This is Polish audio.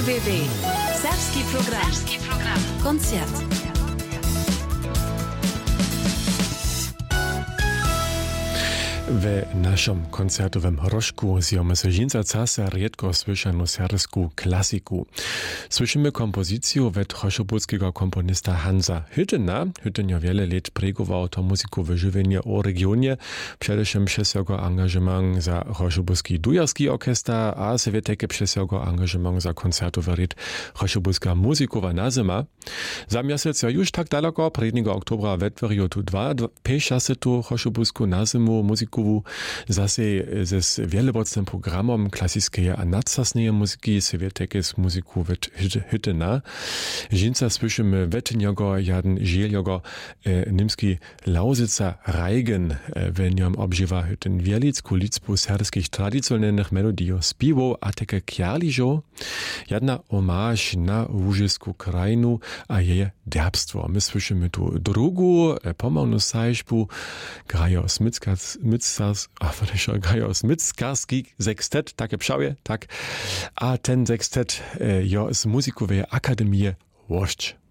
DWB. Serbski program. Koncert. W naszym koncertowym rożku zjemy se dżinca casa riedko słyszanu serbsku klasiku. Słyszymy kompozycję wet choszobudskiego komponista Hansa Hüttena. Hütten ja wiele lat pregował to muzyku wyżywienie o regionie, przedewším przez jego angażement za choszobudski dujarski orkestra, a sewietekę przez jego angażement za koncertowy ryt choszobudska muzykowa nazima. Za miesiąc już tak daleko, 1. oktobra wetweriu tu 5 tu choszobusku nazimu muzyku zase ze wielobocnym programom klasickiej a nadsasnej muzyki sewietekę z muzyku wet Hüttena. Dżinca słyszymy wetniego jeden zieljogo nimski Lausica Reigen, w niom obżywa Hütten wielicku liczbu serbskich tradycyjnych melodii spiwu, a takie kjarliżo, jedna omaż na łużysku krajinu, a jej derbstwo. My słyszymy tu drugu, pomału sajszbu, grają Smitskarski sekstet, takie pszawie, tak. A ten sekstet, z muzykowej akademii Łoszcz.